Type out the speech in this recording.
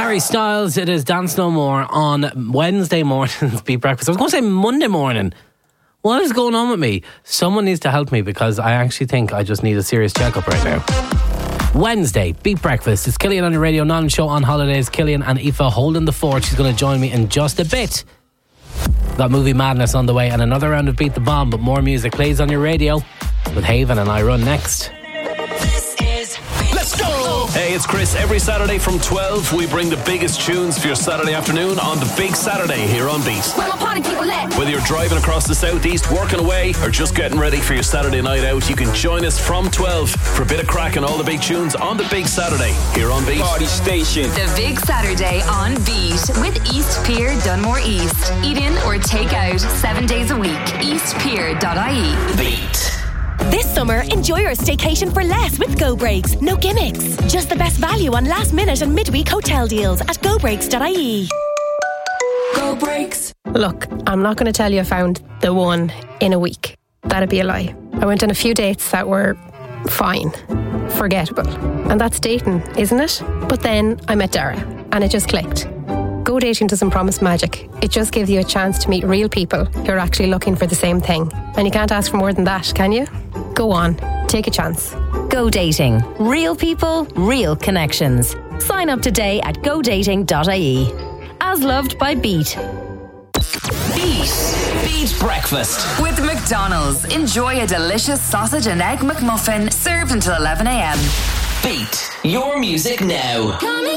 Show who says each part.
Speaker 1: Harry Styles, it is Dance No More on Wednesday morning's Beat Breakfast. I was going to say Monday morning. What is going on with me? Someone needs to help me because I actually think I just need a serious checkup right now. Wednesday, Beat Breakfast. It's Killian on your radio, non-show on holidays. Killian and Aoife holding the fort. She's going to join me in just a bit. Got Movie Madness on the way and another round of Beat the Bomb, but more music plays on your radio with Haven and I Run next.
Speaker 2: Let's go! Hey, it's Chris. Every Saturday from 12, we bring the biggest tunes for your Saturday afternoon on the Big Saturday here on Beat.
Speaker 3: Where my party people at?
Speaker 2: Whether you're driving across the southeast, working away, or just getting ready for your Saturday night out, you can join us from 12 for a bit of crack and all the big tunes on the Big Saturday here on Beat.
Speaker 4: Party station.
Speaker 3: The Big Saturday on Beat with East Pier Dunmore East. Eat in or take out 7 days a week. eastpier.ie.
Speaker 2: Beat.
Speaker 5: This summer, enjoy your staycation for less with Go Breaks. No gimmicks. Just the best value on last minute and midweek hotel deals at gobreaks.ie.
Speaker 3: Go Breaks.
Speaker 6: Look, I'm not going to tell you I found the one in a week. That'd be a lie. I went on a few dates that were fine, forgettable. And that's dating, isn't it? But then I met Dara and it just clicked. Go Dating doesn't promise magic. It just gives you a chance to meet real people who are actually looking for the same thing. And you can't ask for more than that, can you? Go on, take a chance.
Speaker 7: Go Dating. Real people, real connections. Sign up today at godating.ie. As loved by Beat.
Speaker 2: Beat Breakfast.
Speaker 3: With McDonald's, enjoy a delicious sausage and egg McMuffin served until 11 a.m.
Speaker 2: Beat. Your music now.
Speaker 3: Come